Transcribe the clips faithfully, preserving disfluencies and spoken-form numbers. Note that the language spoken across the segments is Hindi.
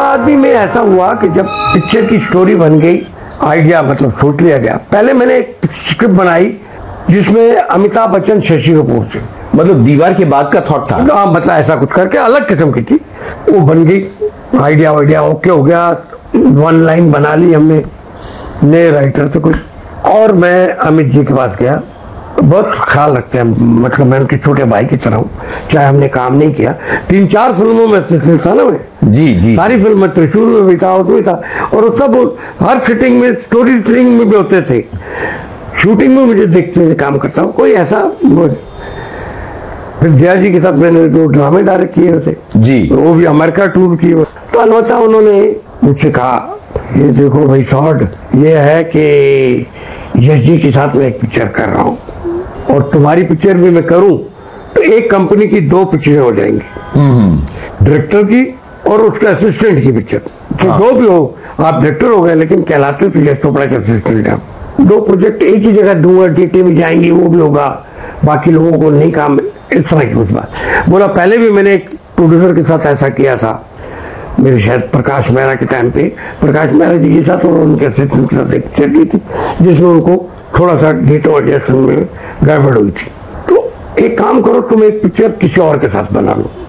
आदमी में ऐसा हुआ कि जब पिक्चर की स्टोरी बन गई, आइडिया मतलब सोच लिया गया। पहले मैंने एक स्क्रिप्ट बनाई जिसमें अमिताभ बच्चन, शशि कपूर थे। मतलब दीवार के बाद का थॉट था। हाँ, मतलब ऐसा कुछ करके अलग किस्म की थी। वो बन गई, आइडिया वाइडिया ओके हो गया, वन लाइन बना ली हमने नए राइटर से कुछ। और मैं अमित जी के पास गया, बहुत ख्याल रखते हैं, मतलब मैं उनके छोटे भाई की तरह हूँ, चाहे हमने काम नहीं किया। तीन चार फिल्मों में असिस्टेंट था ना मैं। जी जी। सारी फिल्म में, त्रिशूल में भी था, उसमें था, और सब हर सिटिंग में, स्टोरी टेलिंग में भी होते थे, शूटिंग में मुझे देखते थे काम करता हूँ, कोई ऐसा। फिर जया जी के साथ मैंने दो ड्रामे डायरेक्ट किए थे जी, वो भी अमेरिका टूर की। तो अलबत्ता उन्होंने मुझसे कहा, ये देखो भाई शॉर्ट, ये है कि यश जी के साथ मैं एक पिक्चर कर रहा हूँ और तुम्हारी पिक्चर भी मैं करूं तो एक कंपनी की दो पिक्चरें हो जाएंगी, डायरेक्टर की और उसके असिस्टेंट की पिक्चर। तो हाँ। जो भी हो, आप डायरेक्टर हो गए लेकिन कहलाते तो यश चोपड़ा के असिस्टेंट हैं। दो प्रोजेक्ट एक ही जगह दूंगा, टीटी में जाएंगी, वो भी होगा, बाकी लोगों को नहीं काम, इस तरह की कुछ बात बोला। पहले भी मैंने एक प्रोड्यूसर के साथ ऐसा किया था, मेरे शायद प्रकाश मेहरा के टाइम पे, प्रकाश मेहरा जी के साथ और उनके असिस्टेंट के साथ एक पिक्चर की थी जिसमें उनको थोड़ा सा डेटो एडजस्टमेंट में गड़बड़ हुई थी। तो एक काम करो, तुम एक पिक्चर किसी और के साथ बना लो,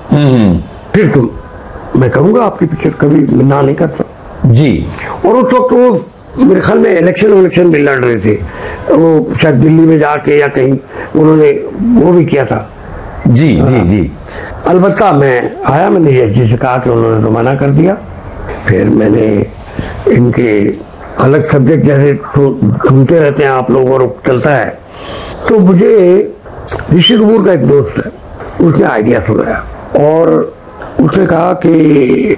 फिर तुम, मैं करूंगा आपकी पिक्चर, कभी ना नहीं करता जी। और उस वक्त वो मेरे ख्याल में इलेक्शन इलेक्शन भी लड़ रहे थे, वो शायद दिल्ली में जाके या कहीं उन्होंने वो भी किया था जी जी जी। अलबत्ता मैं आया, मैंने यश जी से कहा कि उन्होंने तो मना कर दिया। फिर मैंने इनके अलग सब्जेक्ट जैसे सुनते रहते हैं आप लोग और चलता है, तो मुझे ऋषि कपूर का एक दोस्त है, उसने आइडिया सुनाया और उसने कहा कि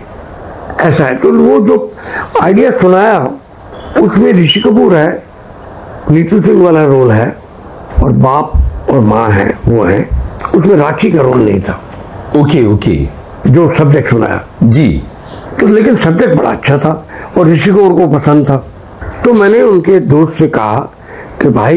ऐसा है। तो वो जो आइडिया सुनाया उसमें ऋषि कपूर है, नीतू सिंह वाला रोल है और बाप और माँ है वो है, उसमें राखी का रोल नहीं था। ओके ओके, जो सब्जेक्ट सुनाया जी। तो लेकिन सब्जेक्ट बड़ा अच्छा था और ऋषि कपूर को पसंद था। तो मैंने उनके दोस्त से कहा कि भाई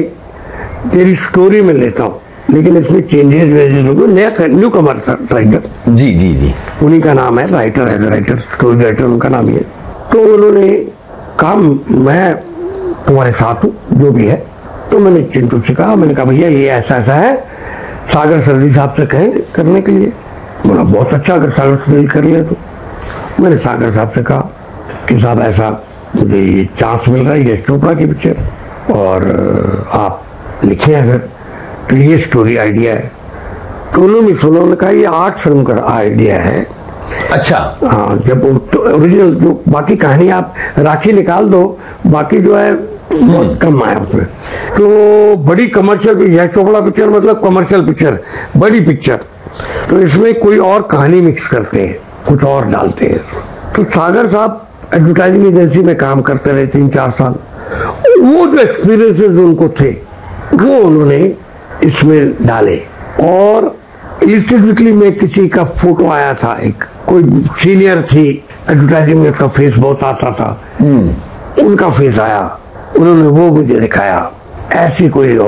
तेरी स्टोरी में लेता हूँ लेकिन इसमें चेंजेस नया न्यू कमर था राइटर। जी जी जी। उन्हीं का नाम है, राइटर है, राइटर स्टोरी राइटर उनका नाम ही है। तो उन्होंने कहा मैं तुम्हारे साथ हूँ जो भी है। तो मैंने चिंटू से कहा, मैंने कहा भैया ये ऐसा ऐसा है, सागर सरदी साहब से कहें करने के लिए। बोला बहुत अच्छा, अगर सागर सरदी कर ले तो। मैंने सागर साहब से कहा कि साहब ऐसा मुझे ये चांस मिल रहा है यश चोपड़ा की पिक्चर और आप लिखे अगर तो ये स्टोरी आइडिया है। तो उन्होंने सुना, उन्होंने कहा ये आर्ट फिल्म का आइडिया है। अच्छा हाँ, जब तो ओरिजिनल जो बाकी कहानी आप राखी निकाल दो, बाकी जो है बहुत कम आया उसमें। तो बड़ी कमर्शियल, यश चोपड़ा पिक्चर मतलब कमर्शियल पिक्चर, बड़ी पिक्चर, तो इसमें कोई और कहानी मिक्स करते हैं, कुछ और डालते हैं। तो सागर साहब एडवर्टाइजिंग एजेंसी में काम करते रहे तीन चार साल, वो जो एक्सपीरियंसेस उनको थे वो उन्होंने इसमें डाले। और इलिस्ट्रेटेड वीकली में किसी का फोटो आया था, एक कोई सीनियर थी एडवर्टाइजिंग में, उसका फेस बहुत आता था, उनका फेस आया, उन्होंने वो मुझे दिखाया, ऐसी कोई